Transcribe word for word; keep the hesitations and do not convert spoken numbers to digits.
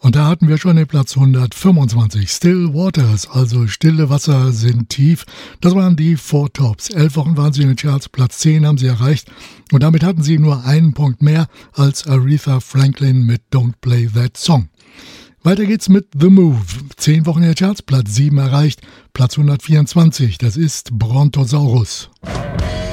Und da hatten wir schon den Platz hundertfünfundzwanzig. Still Waters, also stille Wasser sind tief. Das waren die Four Tops. Elf Wochen waren sie in den Charts, Platz zehn haben sie erreicht. Und damit hatten sie nur einen Punkt mehr als Aretha Franklin mit Don't Play That Song. Weiter geht's mit The Move. Zehn Wochen in den Charts, Platz sieben erreicht, Platz hundertvierundzwanzig. Das ist Brontosaurus.